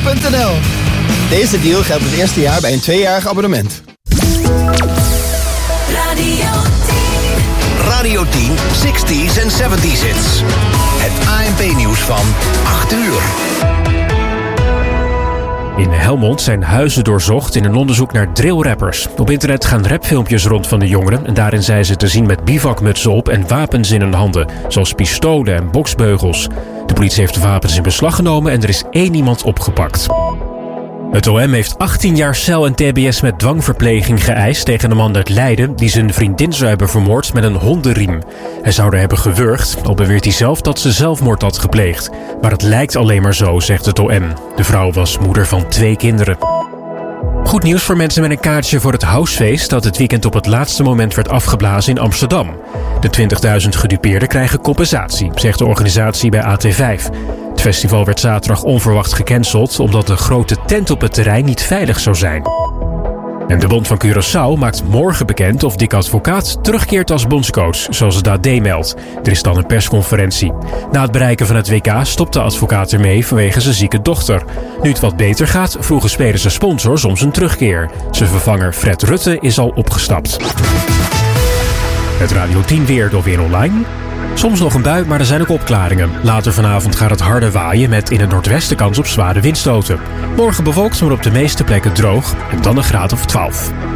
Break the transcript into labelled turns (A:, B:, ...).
A: radio10.nl. Deze deal geldt het eerste jaar bij een 2-jarig abonnement.
B: Radio 10, 60s en 70s hits. Het ANP-nieuws van 8 uur.
C: In Helmond zijn huizen doorzocht in een onderzoek naar drillrappers. Op internet gaan rapfilmpjes rond van de jongeren en daarin zijn ze te zien met bivakmutsen op en wapens in hun handen, zoals pistolen en boksbeugels. De politie heeft de wapens in beslag genomen en er is 1 iemand opgepakt. Het OM heeft 18 jaar cel en tbs met dwangverpleging geëist tegen een man uit Leiden die zijn vriendin zou hebben vermoord met een hondenriem. Hij zou er hebben gewurgd, al beweert hij zelf dat ze zelfmoord had gepleegd. Maar het lijkt alleen maar zo, zegt het OM. De vrouw was moeder van 2 kinderen. Goed nieuws voor mensen met een kaartje voor het Housefeest dat dit weekend op het laatste moment werd afgeblazen in Amsterdam. De 20.000 gedupeerden krijgen compensatie, zegt de organisatie bij AT5. Het festival werd zaterdag onverwacht gecanceld omdat de grote tent op het terrein niet veilig zou zijn. En de Bond van Curaçao maakt morgen bekend of Dick Advocaat terugkeert als bondscoach, zoals het AD meldt. Er is dan een persconferentie. Na het bereiken van het WK stopte Advocaat ermee vanwege zijn zieke dochter. Nu het wat beter gaat, vroegen spelers en sponsors om zijn terugkeer. Zijn vervanger Fred Rutte is al opgestapt. Het Radio 10 weer door Weer Online. Soms nog een bui, maar er zijn ook opklaringen. Later vanavond gaat het harder waaien met in het noordwesten kans op zware windstoten. Morgen bewolkt, maar op de meeste plekken droog en dan een graad of 12.